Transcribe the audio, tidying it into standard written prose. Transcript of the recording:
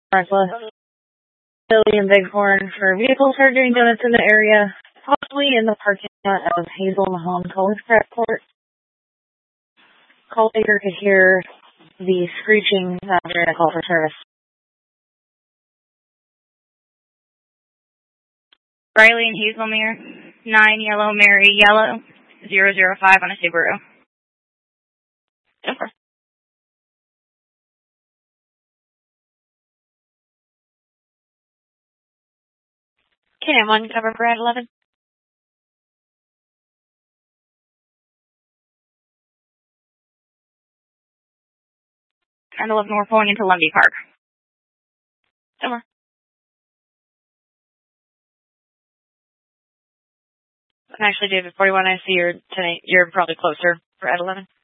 Northwest Philly and Bighorn for vehicles for doing donuts in the area, possibly in the parking lot of Hazel Mahone Collins Prep Court. Call taker could hear the screeching during a call for service. Riley and Hazelmere, 9 Yellow Mary Yellow, 005 on a Subaru. Over. KM 1, cover for at 11. And 11, we're pulling into Lundy Park. Over. Actually, David 41, I see you're probably closer for at 11.